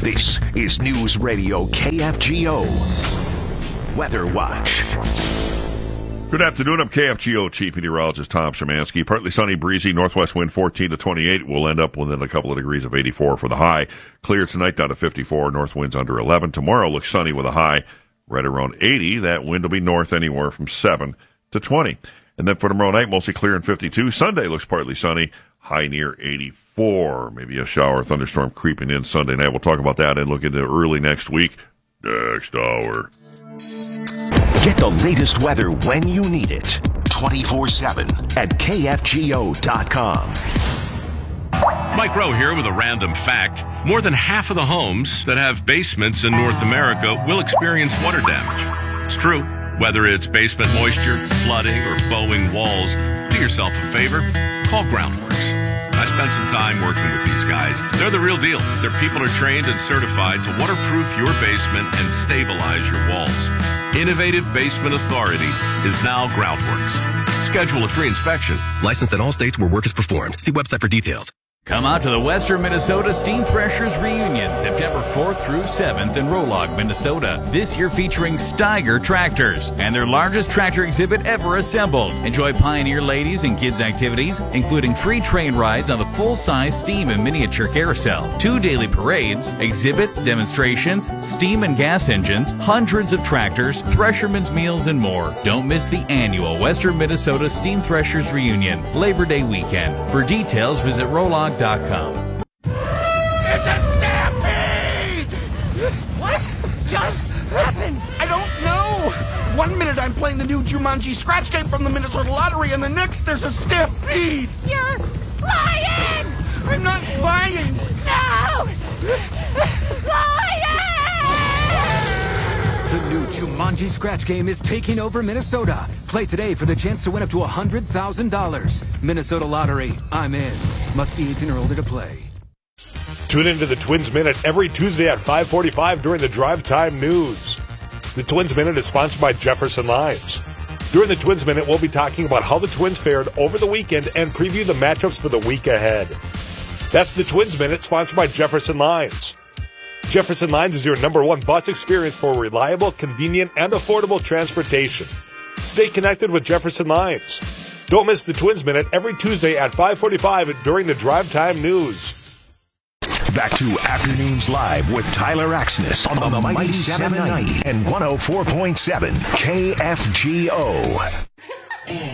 This is News Radio KFGO Weather Watch. Good afternoon. I'm KFGO Chief Meteorologist Tom Szymanski. Partly sunny, breezy, northwest wind 14 to 28. We'll end up within a couple of degrees of 84 for the high. Clear tonight down to 54. North winds under 11. Tomorrow looks sunny with a high right around 80. That wind will be north anywhere from 7 to 20. And then for tomorrow night, mostly clear and 52. Sunday looks partly sunny, high near 84. Maybe a shower or thunderstorm creeping in Sunday night. We'll talk about that and look into early next week. Next hour. Get the latest weather when you need it. 24/7 at KFGO.com. Mike Rowe here with a random fact. More than half of the homes that have basements in North America will experience water damage. It's true. Whether it's basement moisture, flooding, or bowing walls, do yourself a favor. Call Groundworks. I spent some time working with these guys. They're the real deal. Their people are trained and certified to waterproof your basement and stabilize your walls. Innovative Basement Authority is now Groundworks. Schedule a free inspection. Licensed in all states where work is performed. See website for details. Come out to the Western Minnesota Steam Threshers Reunion, September 4th through 7th in Rolog, Minnesota. This year featuring Steiger tractors and their largest tractor exhibit ever assembled. Enjoy Pioneer ladies and kids activities, including free train rides on the full-size steam and miniature carousel, 2 daily parades, exhibits, demonstrations, steam and gas engines, hundreds of tractors, threshermen's meals, and more. Don't miss the annual Western Minnesota Steam Threshers Reunion, Labor Day weekend. For details, visit Rolog.com. It's a stampede! What just happened? I don't know. 1 minute I'm playing the new Jumanji scratch game from the Minnesota Lottery, and the next there's a stampede. You're lying! I'm not lying. No! Lying! The new Jumanji scratch game is taking over Minnesota. Play today for the chance to win up to $100,000. Minnesota Lottery. I'm in. Must be 18 or older to play. Tune into the Twins Minute every Tuesday at 5:45 during the Drive Time News. The Twins Minute is sponsored by Jefferson Lions. During the Twins Minute, we'll be talking about how the Twins fared over the weekend and preview the matchups for the week ahead. That's the Twins Minute, sponsored by Jefferson Lions. Jefferson Lines is your #1 bus experience for reliable, convenient, and affordable transportation. Stay connected with Jefferson Lines. Don't miss the Twins Minute every Tuesday at 5:45 during the Drive Time News. Back to Afternoons Live with Tyler Axness on the Mighty 790 and 104.7 KFGO.